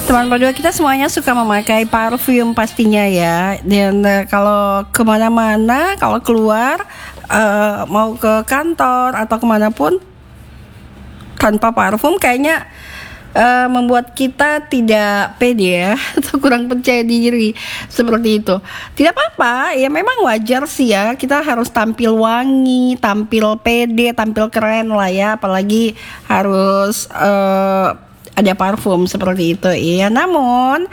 Teman berdua kita semuanya suka memakai parfum pastinya ya. Dan kalau kemana-mana, kalau keluar, mau ke kantor atau kemanapun tanpa parfum kayaknya membuat kita tidak pede ya atau kurang percaya diri seperti itu. Tidak apa-apa ya, memang wajar sih ya, kita harus tampil wangi, tampil pede, tampil keren lah ya, apalagi harus ada parfum seperti itu ya. Namun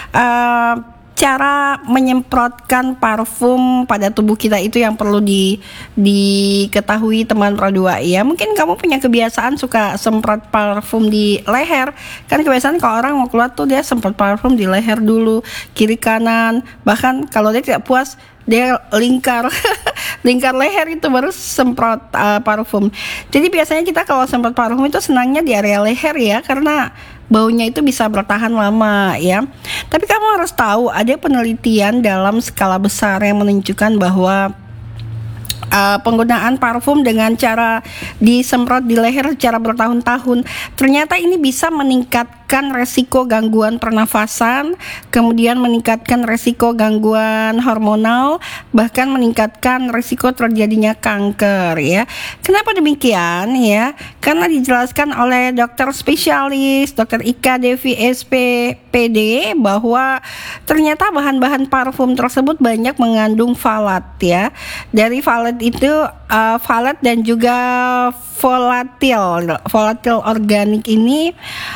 cara menyemprotkan parfum pada tubuh kita itu yang perlu diketahui teman perdua ya. Mungkin kamu punya kebiasaan suka semprot parfum di leher. Kan kebiasaan kalau orang mau keluar tuh dia semprot parfum di leher dulu, kiri kanan. Bahkan kalau dia tidak puas, dia lingkar lingkar leher itu baru semprot parfum. Jadi biasanya kita kalau semprot parfum itu senangnya di area leher ya, karena baunya itu bisa bertahan lama ya. Tapi kamu harus tahu ada penelitian dalam skala besar yang menunjukkan bahwa penggunaan parfum dengan cara disemprot di leher secara bertahun-tahun ternyata ini bisa meningkatkan resiko gangguan pernafasan, kemudian meningkatkan resiko gangguan hormonal, bahkan meningkatkan resiko terjadinya kanker ya. Kenapa demikian ya? Karena dijelaskan oleh dokter spesialis Dr. Ika Devi SPD bahwa ternyata bahan-bahan parfum tersebut banyak mengandung phthalat ya. Dari phthalat itu phthalat dan juga volatil organik ini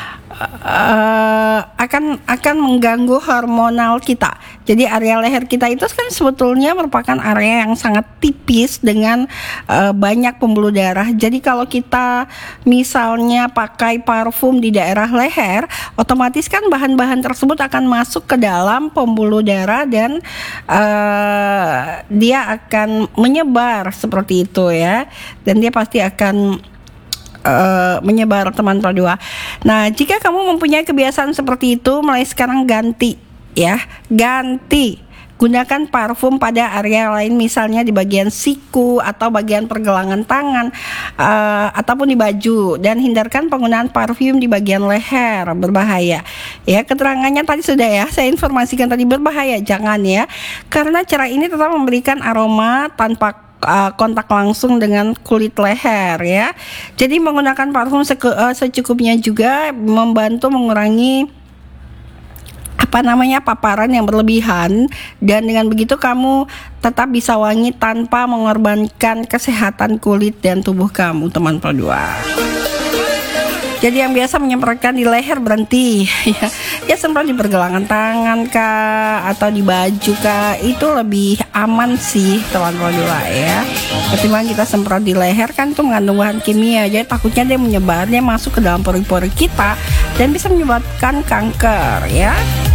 akan mengganggu hormonal kita. Jadi area leher kita itu kan sebetulnya merupakan area yang sangat tipis dengan banyak pembuluh darah. Jadi kalau kita misalnya pakai parfum di daerah leher, otomatis kan bahan-bahan tersebut akan masuk ke dalam pembuluh darah dan dia akan menyebar seperti itu ya. Dan dia pasti akan menyebar teman perdua. Nah, jika kamu mempunyai kebiasaan seperti itu, mulai sekarang ganti. Gunakan parfum pada area lain, misalnya di bagian siku atau bagian pergelangan tangan ataupun di baju, dan hindarkan penggunaan parfum di bagian leher, berbahaya. Ya, keterangannya tadi sudah ya, saya informasikan tadi, berbahaya, jangan ya. Karena cara ini tetap memberikan aroma tanpa kontak langsung dengan kulit leher ya. Jadi menggunakan parfum secukupnya juga membantu mengurangi paparan yang berlebihan, dan dengan begitu kamu tetap bisa wangi tanpa mengorbankan kesehatan kulit dan tubuh kamu teman perdua. Jadi yang biasa menyemprotkan di leher berhenti ya semprot di pergelangan tangan kah atau di baju kah, itu lebih aman sih teman perdua ya, ketimbang kita semprot di leher. Kan itu mengandung bahan kimia, jadi takutnya dia menyebar, dia masuk ke dalam pori-pori kita dan bisa menyebabkan kanker ya.